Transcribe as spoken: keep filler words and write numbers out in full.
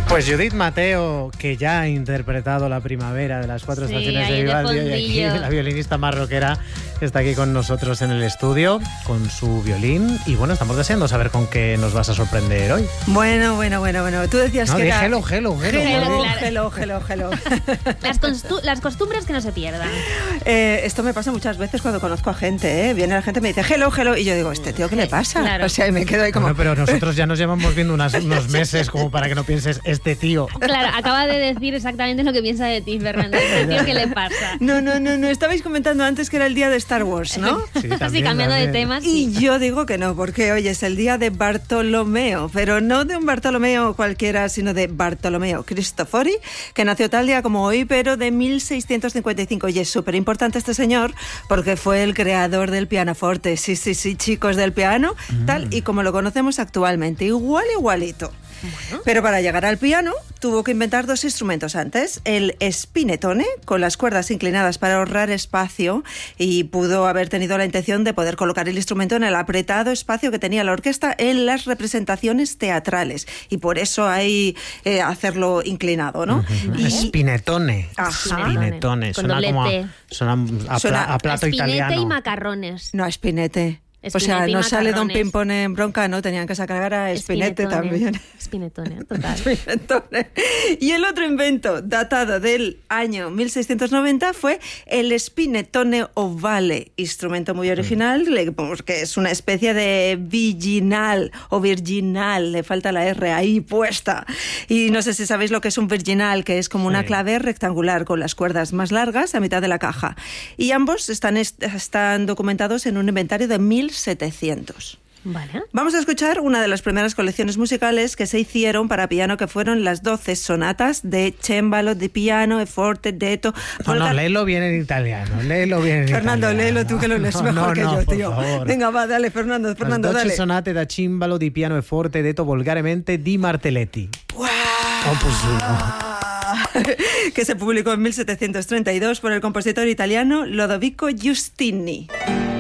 Pues Judith Mateo, que ya ha interpretado La Primavera de las cuatro Sí, estaciones de ahí de Vivaldi, y fondillo. aquí la violinista más rockera está aquí con nosotros en el estudio con su violín. Y bueno, estamos deseando saber con qué nos vas a sorprender hoy. Bueno, bueno, bueno, bueno. Tú decías No, que di era... hello, hello, hello. Hello, Claro. hello, hello, hello. Las, costu- las costumbres que no se pierdan. Eh, esto me pasa muchas veces cuando conozco a gente, ¿eh? Viene la gente y me dice hello, hello, y yo digo, ¿este tío qué le pasa? Claro. O sea, y me quedo ahí como... Bueno, pero nosotros ya nos llevamos viendo unas- unos meses como para que no pienses, este tío. Claro, acaba de decir exactamente lo que piensa de ti, Fernando. ¿Este tío qué le pasa? No, no, no, no. Estabais comentando antes que era el día de Star Wars, ¿no? Sí, Así también, cambiando de también. temas. Y Sí. yo digo que no, porque hoy es el día de Bartolomeo, pero no de un Bartolomeo cualquiera, sino de Bartolomeo Cristofori, que nació tal día como hoy, pero de mil seiscientos cincuenta y cinco. Y es súper importante este señor porque fue el creador del pianoforte. Sí, sí, sí, chicos, del piano, Mm. tal y como lo conocemos actualmente. Igual, igualito. Pero para llegar al piano tuvo que inventar dos instrumentos antes, el spinetone, con las cuerdas inclinadas para ahorrar espacio, y pudo haber tenido la intención de poder colocar el instrumento en el apretado espacio que tenía la orquesta en las representaciones teatrales, y por eso hay eh, hacerlo inclinado, ¿no? Y- Spinetone. Ajá. Spinetone. Con Suena doble como a, T. suena a, Suena pla- a plato Espinete italiano. y macarrones. No, Spinete. O sea, Spinete y no sale Don macarrones. Pimpón en bronca, ¿no? Tenían que sacar a Spinete Spinetone. también. Spinetone, total. Spinetone. Y el otro invento datado del año mil seiscientos noventa fue el spinetone ovale, instrumento muy original, le- porque es una especie de virginal o virginal, le falta la R ahí puesta. Y no sé si sabéis lo que es un virginal, que es como una Sí. clave rectangular con las cuerdas más largas a mitad de la caja. Y ambos están, est- están documentados en un inventario de mil setecientos. Vale. Vamos a escuchar una de las primeras colecciones musicales que se hicieron para piano, que fueron las doce sonatas de cembalo, de piano, e forte, detto. No, no, léelo bien en italiano, léelo bien en Fernando, italiano. léelo tú, que lo lees No, mejor no, que no, yo, por tío. favor. Venga, va, dale, Fernando, Fernando, Las dolci dale. sonate da cimbalo, di piano e forte, detto volgaremente di Martelletti. ¡Guau! Compuso. Que se publicó en mil setecientos treinta y dos por el compositor italiano Lodovico Giustini.